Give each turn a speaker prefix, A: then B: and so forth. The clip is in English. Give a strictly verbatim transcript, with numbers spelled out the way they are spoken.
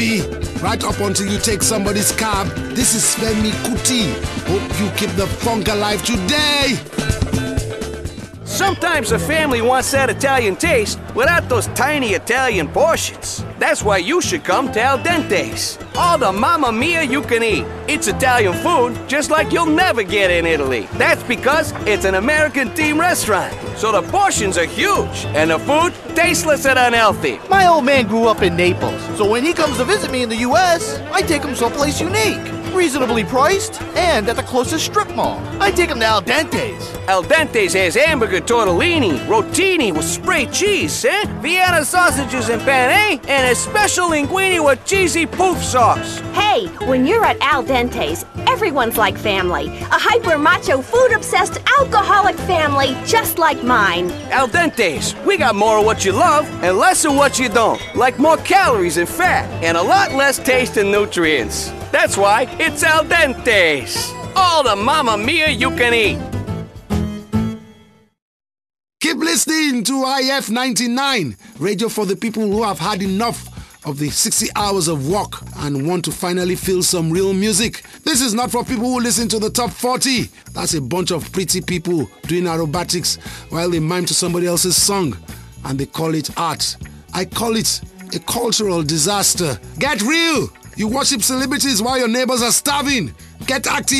A: heavy, right up until you take somebody's cab. This is Femi Kuti. Hope you keep the funk alive today.
B: Sometimes a family wants that Italian taste without those tiny Italian portions. That's why you should come to Al Dente's. All the Mamma Mia you can eat. It's Italian food just like you'll never get in Italy. That's because it's an American-themed restaurant. So the portions are huge and the food tasteless and unhealthy.
C: My old man grew up in Naples, so when he comes to visit me in the U S, I take him someplace unique, reasonably priced, and at the closest strip mall. I take him to Al Dente's.
B: Al Dente's has hamburger tortellini, rotini with spray cheese, eh? Vienna sausages and penne, and a special linguine with cheesy poof sauce.
D: Hey, when you're at Al Dente's, everyone's like family. A hyper-macho, food-obsessed, alcoholic family just like mine.
B: Al Dente's, we got more of what you love and less of what you don't. Like more calories and fat, and a lot less taste and nutrients. That's why it's Al Dente's. All the Mamma Mia you can eat.
A: Keep listening to I F ninety-nine, radio for the people who have had enough of the sixty hours of work and want to finally feel some real music. This is not for people who listen to the top forty. That's a bunch of pretty people doing aerobatics while they mime to somebody else's song, and they call it art. I call it a cultural disaster. Get real! You worship celebrities while your neighbors are starving. Get active!